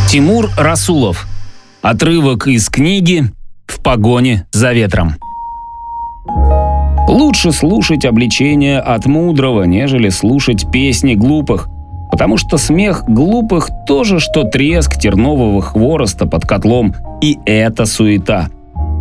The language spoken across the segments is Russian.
Тимур Расулов. Отрывок из книги «В погоне за ветром». Лучше слушать обличения от мудрого, нежели слушать песни глупых, потому что смех глупых тоже, что треск тернового хвороста под котлом, и это суета.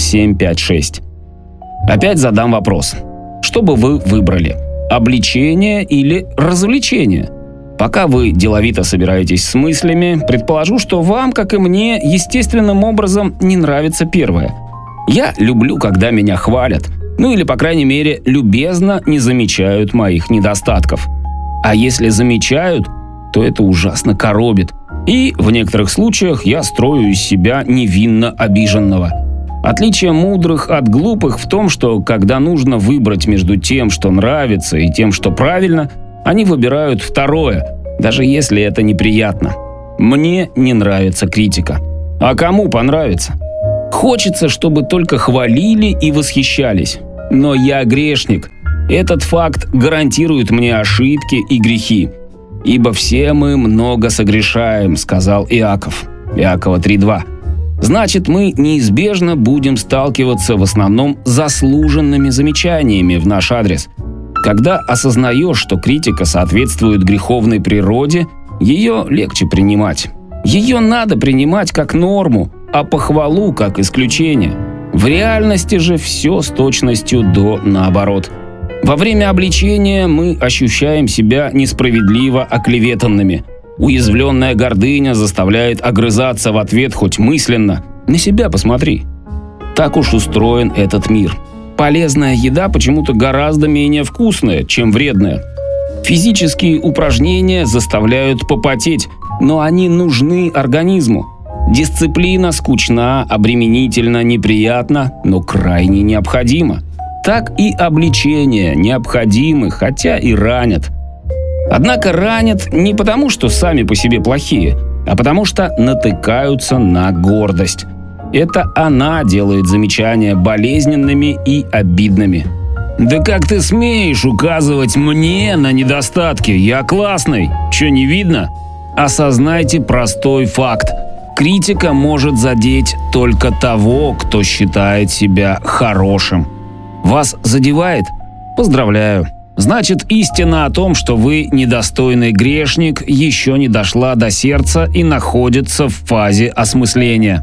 7.5.6. Опять задам вопрос. Что бы вы выбрали? Обличение или развлечение? Пока вы деловито собираетесь с мыслями, предположу, что вам, как и мне, естественным образом не нравится первое. Я люблю, когда меня хвалят. Или, по крайней мере, любезно не замечают моих недостатков. А если замечают, то это ужасно коробит. И в некоторых случаях я строю из себя невинно обиженного. Отличие мудрых от глупых в том, что когда нужно выбрать между тем, что нравится, и тем, что правильно, они выбирают второе, даже если это неприятно. Мне не нравится критика. А кому понравится? Хочется, чтобы только хвалили и восхищались. Но я грешник. Этот факт гарантирует мне ошибки и грехи. «Ибо все мы много согрешаем», — сказал Иаков. Иакова 3.2. Значит, мы неизбежно будем сталкиваться в основном с заслуженными замечаниями в наш адрес. Когда осознаешь, что критика соответствует греховной природе, ее легче принимать. Ее надо принимать как норму, а похвалу как исключение. В реальности же все с точностью до наоборот. Во время обличения мы ощущаем себя несправедливо оклеветанными. Уязвленная гордыня заставляет огрызаться в ответ хоть мысленно. На себя посмотри. Так уж устроен этот мир. Полезная еда почему-то гораздо менее вкусная, чем вредная. Физические упражнения заставляют попотеть, но они нужны организму. Дисциплина скучна, обременительна, неприятна, но крайне необходима. Так и обличения необходимы, хотя и ранят. Однако ранят не потому, что сами по себе плохие, а потому что натыкаются на гордость. Это она делает замечания болезненными и обидными. «Да как ты смеешь указывать мне на недостатки? Я классный. Че, не видно?» Осознайте простой факт. Критика может задеть только того, кто считает себя хорошим. Вас задевает? Поздравляю. Значит, истина о том, что вы недостойный грешник, еще не дошла до сердца и находится в фазе осмысления.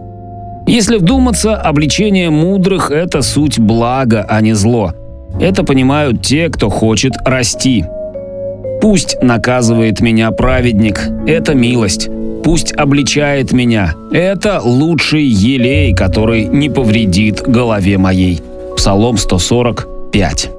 Если вдуматься, обличение мудрых – это суть блага, а не зло. Это понимают те, кто хочет расти. Пусть наказывает меня праведник – это милость. Пусть обличает меня – это лучший елей, который не повредит голове моей. Псалом 145.